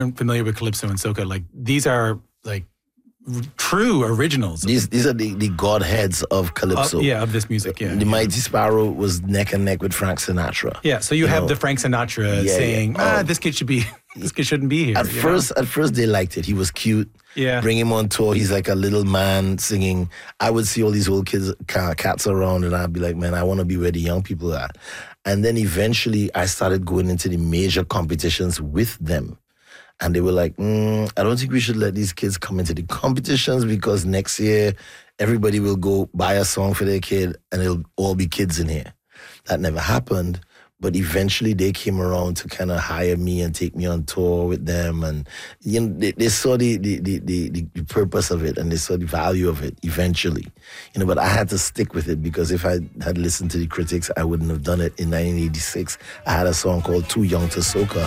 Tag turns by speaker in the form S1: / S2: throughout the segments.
S1: familiar with calypso and soca, like these are like true originals.
S2: These are the godheads of calypso.
S1: Of this music. Yeah,
S2: the Mighty Sparrow was neck and neck with Frank Sinatra.
S1: Yeah, so you have the Frank Sinatra saying, this kid shouldn't be here.
S2: At first they liked it. He was cute.
S1: Yeah.
S2: Bring him on tour. He's like a little man singing. I would see all these old cats around, and I'd be like, man, I want to be where the young people are. And then eventually I started going into the major competitions with them. And they were like, I don't think we should let these kids come into the competitions because next year everybody will go buy a song for their kid and it'll all be kids in here. That never happened. But eventually they came around to kind of hire me and take me on tour with them. And they saw the purpose of it and they saw the value of it eventually. But I had to stick with it because if I had listened to the critics, I wouldn't have done it. In 1986, I had a song called Too Young to Soca.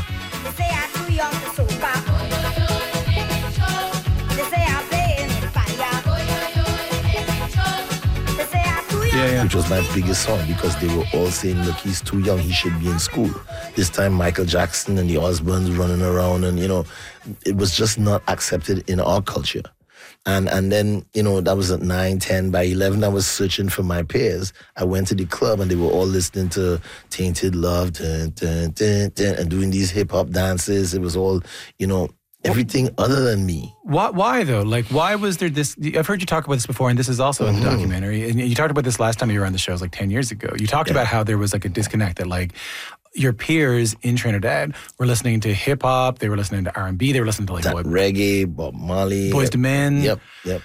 S2: Which was my biggest song because they were all saying, look, he's too young, he should be in school. This time Michael Jackson and the Osbournes running around and, it was just not accepted in our culture. And then, that was at 9, 10. By 11, I was searching for my peers. I went to the club and they were all listening to Tainted Love, dun, dun, dun, dun, and doing these hip-hop dances. It was all, everything other than me.
S1: Why though? Like, why was there this? I've heard you talk about this before, and this is also in the documentary. And you talked about this last time you were on the show, it was like 10 years ago. You talked about how there was like a disconnect that like your peers in Trinidad were listening to hip hop, they were listening to R&B, they were listening to like
S2: reggae, Bob Marley,
S1: Boyz II Men.
S2: Yep.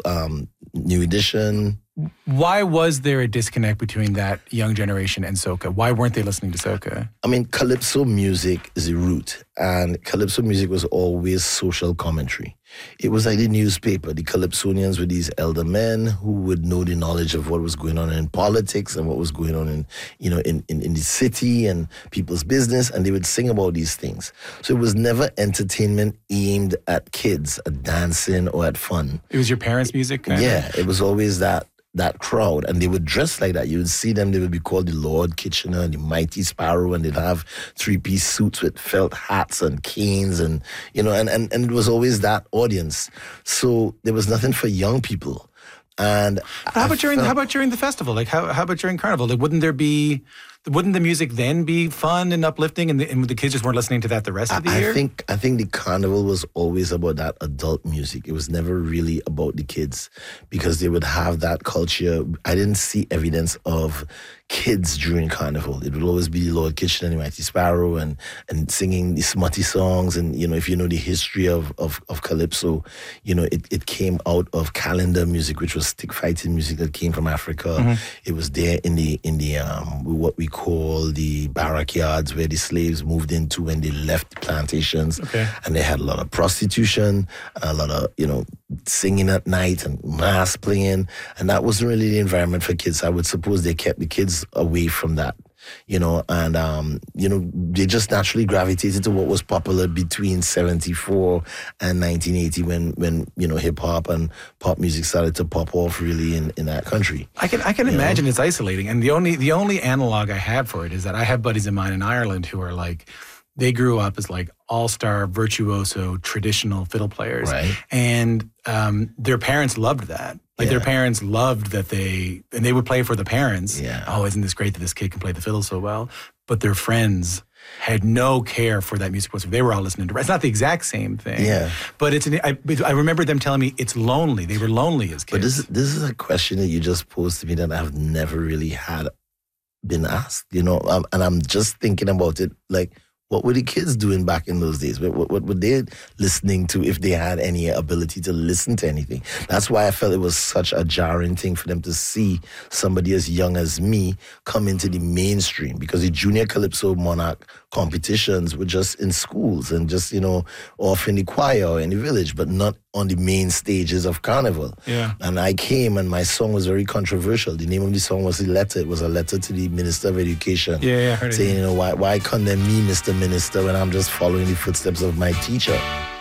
S2: New Edition.
S1: Why was there a disconnect between that young generation and soca? Why weren't they listening to soca?
S2: I mean, calypso music is the root, and calypso music was always social commentary. It was like the newspaper. The Calypsonians were these elder men who would know the knowledge of what was going on in politics and what was going on in the city and people's business, and they would sing about these things. So it was never entertainment aimed at kids, at dancing or at fun.
S1: It was your parents' music?
S2: It was always that crowd, and they would dress like that. You would see them, they would be called the Lord Kitchener, the Mighty Sparrow, and they'd have 3-piece suits with felt hats and canes, and and it was always that audience. So there was nothing for young people. And
S1: how about during the festival? Like how about during Carnival? Like wouldn't the music then be fun and uplifting, and the kids just weren't listening to that the rest of the year?
S2: I think the Carnival was always about that adult music. It was never really about the kids because they would have that culture. I didn't see evidence of kids during Carnival. It would always be Lord Kitchener and Mighty Sparrow and singing the smutty songs. And, if you know the history of Calypso, it came out of calendar music, which was stick fighting music that came from Africa. Mm-hmm. It was there in the what we call the barrack yards where the slaves moved into when they left the plantations. Okay. And they had a lot of prostitution and a lot of, singing at night and mass playing. And that wasn't really the environment for kids. I would suppose they kept the kids away from that, they just naturally gravitated to what was popular between 74 and 1980 when hip hop and pop music started to pop off really in that country.
S1: I can imagine it's isolating. And the only analog I have for it is that I have buddies of mine in Ireland who are like, they grew up as like all-star, virtuoso, traditional fiddle players.
S2: Right.
S1: And their parents loved that. Like their parents loved that they would play for the parents.
S2: Yeah.
S1: Oh, isn't this great that this kid can play the fiddle so well? But their friends had no care for that music whatsoever. They were all listening to it's not the exact same thing.
S2: Yeah.
S1: But I remember them telling me it's lonely. They were lonely as kids.
S2: But this is a question that you just posed to me that I've never really had been asked, and I'm just thinking about it like, what were the kids doing back in those days? What were they listening to if they had any ability to listen to anything? That's why I felt it was such a jarring thing for them to see somebody as young as me come into the mainstream, because the Junior Calypso Monarch competitions were just in schools and just, off in the choir or in the village, but not on the main stages of Carnival.
S1: Yeah.
S2: And I came and my song was very controversial. The name of the song was The Letter. It was a letter to the Minister of Education.
S1: Yeah, I heard
S2: saying, why condemn me, Mr. Minister, when I'm just following the footsteps of my teacher?